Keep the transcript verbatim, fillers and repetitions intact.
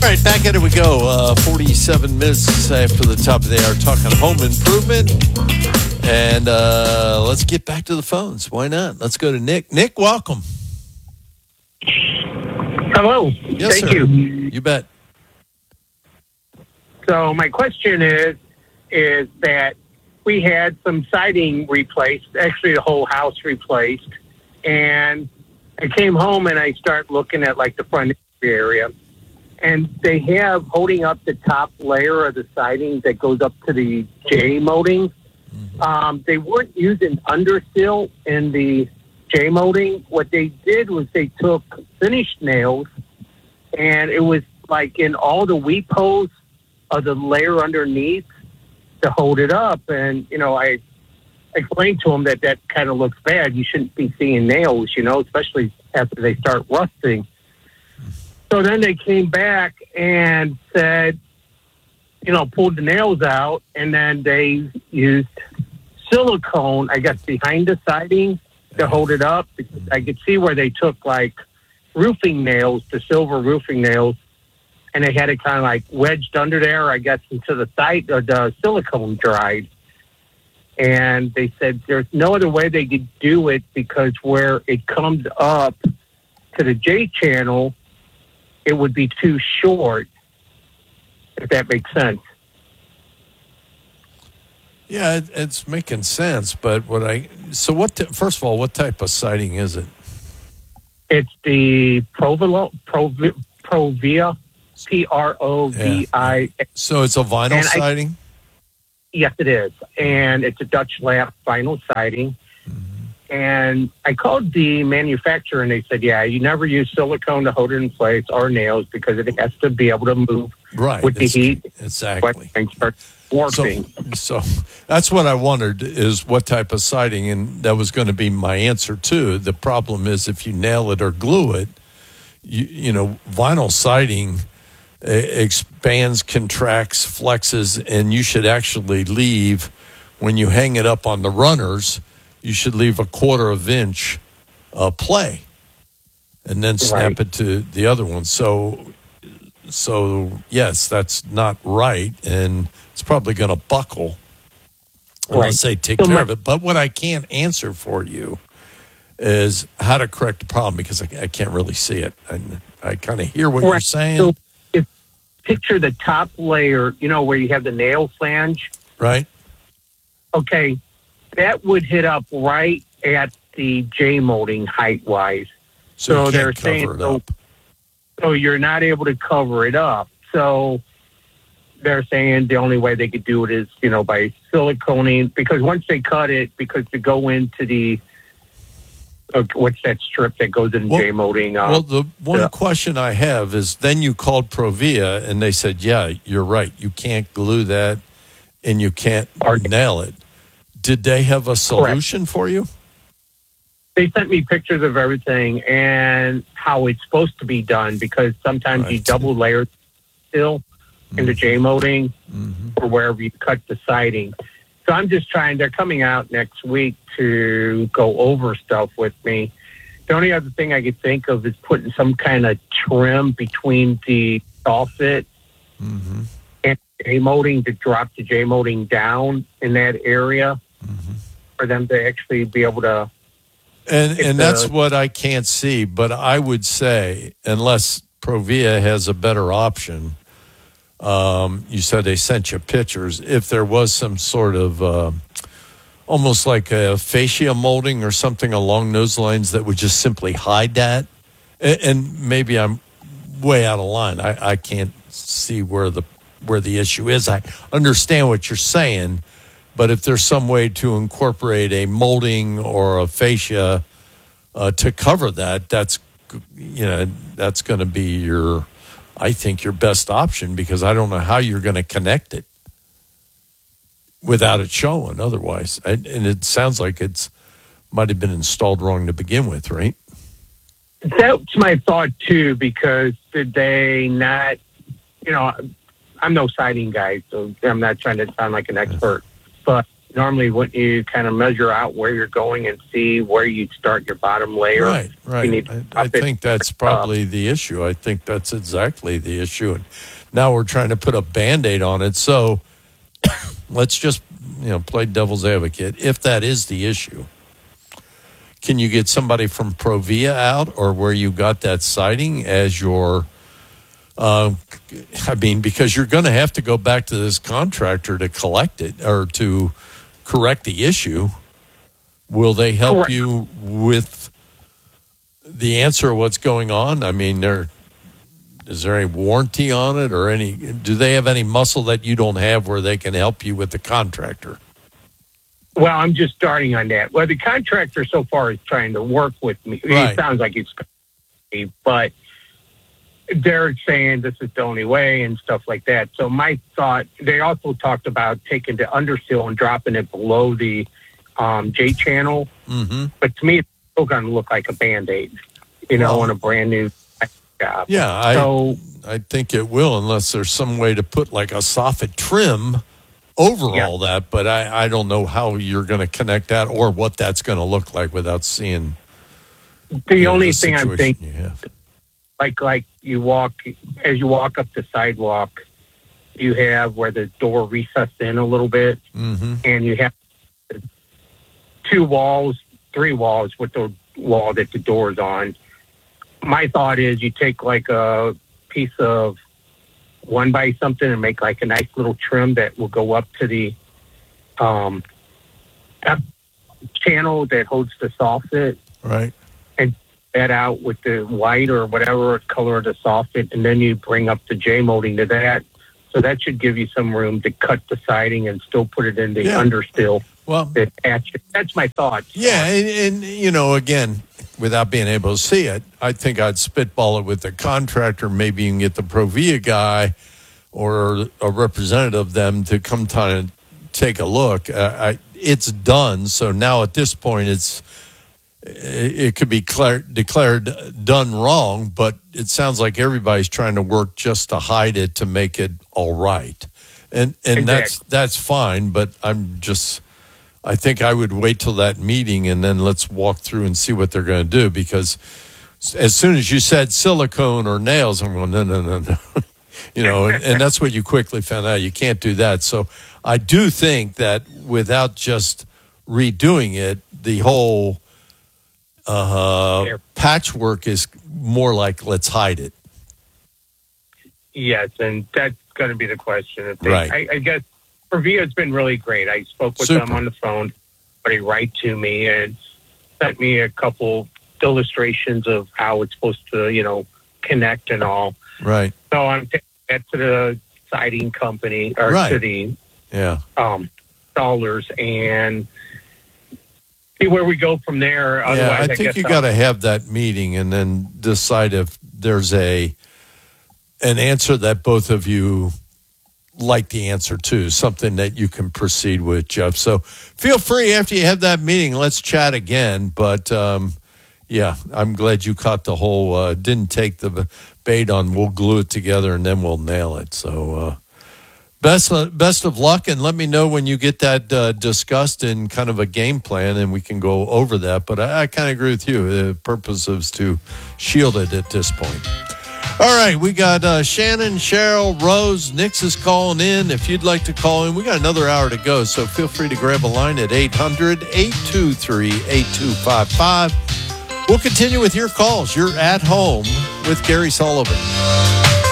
right, back at it we go. Uh, forty-seven minutes after the top of the hour, talking home improvement. And uh, let's get back to the phones. Why not? Let's go to Nick. Nick, welcome. Hello. Yes, Thank sir. you. You bet. So my question is, is that we had some siding replaced, actually the whole house replaced, and I came home and I start looking at like the front area, and they have holding up the top layer of the siding that goes up to the J molding. Mm-hmm. Um, they weren't using undersill in the J molding. What they did was they took finished nails, and it was like in all the weep holes of the layer underneath to hold it up. And, you know, I explained to them that that kind of looks bad. You shouldn't be seeing nails, you know, especially after they start rusting. So then they came back and said, you know, pulled the nails out, and then they used silicone, I guess, behind the siding to hold it up. Because I could see where they took, like, roofing nails, the silver roofing nails, and they had it kind of, like, wedged under there, I guess, until the side of the silicone dried. And they said there's no other way they could do it because where it comes up to the J channel, it would be too short, if that makes sense. Yeah, it, it's making sense. But what I so what? T- first of all, what type of siding is it? It's the Provia, Provia, Provia P R O V I. Yeah. So it's a vinyl and siding? I, yes, it is. And it's a Dutch lap vinyl siding. And I called the manufacturer, and they said, yeah, you never use silicone to hold it in place or nails because it has to be able to move right. with the it's, heat. Exactly. And start warping. So, so that's what I wondered is what type of siding, and that was going to be my answer, too. The problem is if you nail it or glue it, you, you know, vinyl siding uh, expands, contracts, flexes, and you should actually leave, when you hang it up on the runners, you should leave a quarter of inch uh, play and then snap right. it to the other one. So, so yes, that's not right, and it's probably going to buckle unless right. they take so care my- of it. But what I can't answer for you is how to correct the problem because I, I can't really see it. I, I kind of hear what right. you're saying. So if, picture the top layer, you know, where you have the nail flange. Right. Okay. That would hit up right at the J molding height wise. So, so they're cover saying it so, up. so you're not able to cover it up. So they're saying the only way they could do it is, you know, by siliconing, because once they cut it, because to go into the uh, what's that strip that goes in well, J molding? Uh, well, the one yeah. question I have is then you called Provia and they said, yeah, you're right. You can't glue that and you can't or, nail it. Did they have a solution correct. for you? They sent me pictures of everything and how it's supposed to be done because sometimes right. you double layer still mm-hmm. in the J molding mm-hmm. or wherever you cut the siding. So I'm just trying, they're coming out next week to go over stuff with me. The only other thing I could think of is putting some kind of trim between the soffit mm-hmm. and J molding to drop the J molding down in that area. Mm-hmm. For them to actually be able to, and and that's the, what I can't see. But I would say, unless Provia has a better option, um, you said they sent you pictures. If there was some sort of uh, almost like a fascia molding or something along those lines that would just simply hide that, and, and maybe I'm way out of line. I, I can't see where the where the issue is. I understand what you're saying. But if there's some way to incorporate a molding or a fascia uh, to cover that, that's you know that's going to be your, I think, your best option because I don't know how you're going to connect it without it showing. Otherwise, and it sounds like it's might have been installed wrong to begin with, right? That's my thought too. Because did they not? You know, I'm no siding guy, so I'm not trying to sound like an expert. But normally wouldn't you kind of measure out where you're going and see where you start your bottom layer? Right, You right. need to I, I up it. think that's probably the issue. I think that's exactly the issue. And now we're trying to put a Band-Aid on it. So let's just, you know, play devil's advocate. If that is the issue, can you get somebody from Provia out, or where you got that siding as your, uh, I mean, because you're going to have to go back to this contractor to collect it or to correct the issue. Will they help Correct. you with the answer of what's going on? I mean, there is there any warranty on it, or any? Do they have any muscle that you don't have where they can help you with the contractor? Well, I'm just starting on that. Well, the contractor so far is trying to work with me. Right. It sounds like it's me, but they're saying this is the only way and stuff like that. So my thought, they also talked about taking the undersill and dropping it below the um, J channel. Mm-hmm. But to me, it's still going to look like a Band-Aid, you know, Well, on a brand new job. Yeah, I So I think it will, unless there's some way to put like a soffit trim over Yeah. all that. But I, I don't know how you're going to connect that or what that's going to look like without seeing. the you know, only the thing I'm situation thinking, you have. like like you walk as you walk up the sidewalk, you have where the door recessed in a little bit, Mm-hmm. and you have two walls, three walls with the wall that the door's on. My thought is you take like a piece of one by something and make like a nice little trim that will go up to the um, up channel that holds the soffit, Right. that out with the white or whatever color of the soffit, and then you bring up the J molding to that. So that should give you some room to cut the siding and still put it in the Yeah. understill. Well, That attach it. That's my thoughts. yeah, and, and you know, again, without being able to see it, I think I'd spitball it with the contractor. Maybe you can get the Provia guy or a representative of them to come time and take a look. Uh, I, it's done, so now at this point, it's it, it could be clar- declared done wrong, but it sounds like everybody's trying to work just to hide it to make it all right, and and that's Exactly. that's fine. But I'm just. I think I would wait till that meeting and then let's walk through and see what they're going to do, because as soon as you said silicone or nails, I'm going, no, no, no, no. you know, and, and that's what you quickly found out. You can't do that. So I do think that without just redoing it, the whole uh, Sure. patchwork is more like let's hide it. Yes, and that's going to be the question. If they, Right. I, I guess Previa's been really great. I spoke with Super. them on the phone, but he write to me and sent me a couple illustrations of how it's supposed to, you know, connect and all. Right. So I'm taking that to the siding company or Right. to the Yeah. um, installers and see where we go from there. Yeah, Otherwise, I I, think guess you I'll- got to have that meeting and then decide if there's a an answer that both of you like the answer to, something that you can proceed with, Jeff. So feel free after you have that meeting, let's chat again. But um, yeah, I'm glad you caught the whole, uh, didn't take the bait on we'll glue it together and then we'll nail it. So uh, best, uh, best of luck, and let me know when you get that uh, discussed in kind of a game plan and we can go over that. But I, I kind of agree with you. The purpose is to shield it at this point. All right, we got uh, Shannon, Cheryl, Rose, Nix is calling in. If you'd like to call in, we got another hour to go, so feel free to grab a line at eight hundred, eight two three, eight two five five. We'll continue with your calls. You're at home with Gary Sullivan.